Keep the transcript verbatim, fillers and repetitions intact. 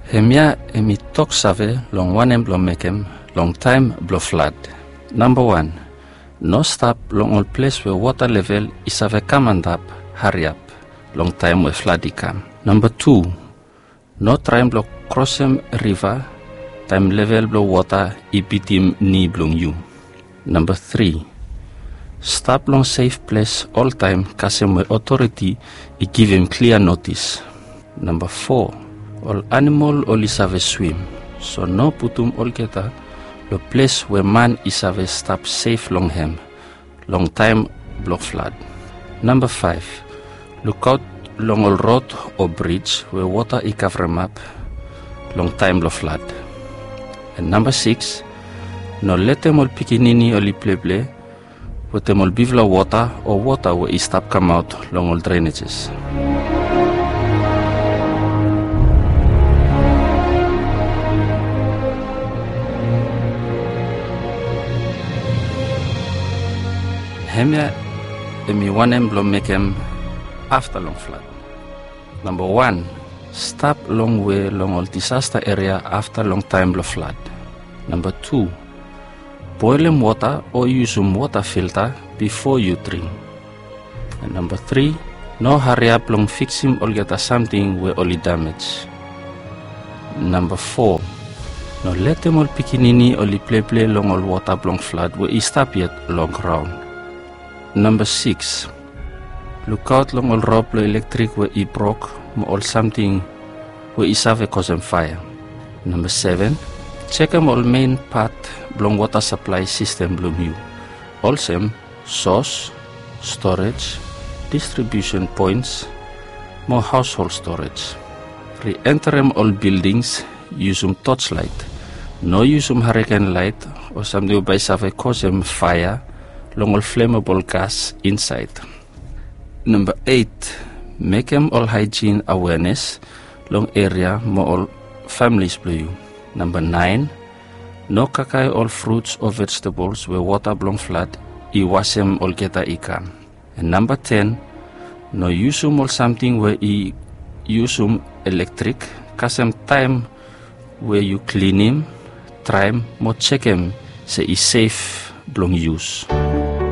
Hemia emi tok save long wanem blom mekem long time blo flood. Number one, no stop long all place where water level is have come and up, hurry up, long time where flood come. Number two, no try blo crossem river, time level blo water ibitim ni blong you. Number three, stop long safe place all time kasem where authority I give him clear notice. Number four, all animal only have swim, so no putum all geta the place where man is have stop safe long him, long time block flood. Number five, look out long all road or bridge where water I cover map, long time block flood. And number six, no let them all pikinini only play play, with them all bivla water or water where I stop come out long all drainages. Hemia emi wanem blom mekem after long flood. Number one, stop long way long all disaster area after long time blow flood. Number two, boiling water or use some water filter before you drink. And number three, no hurry up long fixing or get something where only damage. Number four, no let them all pikinini only play play long all water blong flood where I stop yet long round. Number six, look out long all rope electric where I broke or something where I have a cause fire. Number seven, check them all main part blong water supply system blong you. Also, source, storage, distribution points, more household storage. Re-enter them all buildings, use some torchlight. No use some hurricane light or something by have a cause fire long all flammable gas inside. Number eight, make them all hygiene awareness long area more all families blue. Number nine, no kakai all fruits or vegetables where water blong flood I wash them all geta ikam. And number ten, no use them all something where I use them electric kasem time where you clean him, try him, more check him say is safe blong use.